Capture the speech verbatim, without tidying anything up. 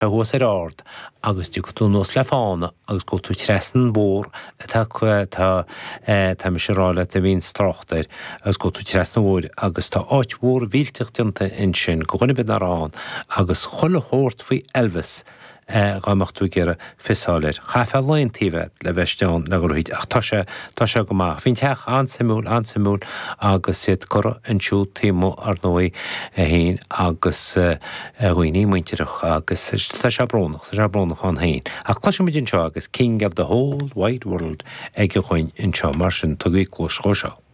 thuas ar ard, agus tú go tú nos le fána, agus go tú tresan bór, tá tá tá me sé ráile a bhín straachtar, agus go tú tresan bór, agus tá áit bór bhílteachtainta in sin, go gona bid na rán, agus chola hórt faoi Elvis, gáach tú gera fisáir. Chafa leontíve le bheitsteán le gohíid ach tá sé tá sé go maith. Bhín teach ansamúil ansamúil agus siad cor an siú tímó ar nóí a hain agus roioine muinteach agus tá sé brónach, tá sé brónach an hain. Ach tá sé muidin seo agus King of the whole wide world ag go chuin in seo mar sin tugaí clós go seo.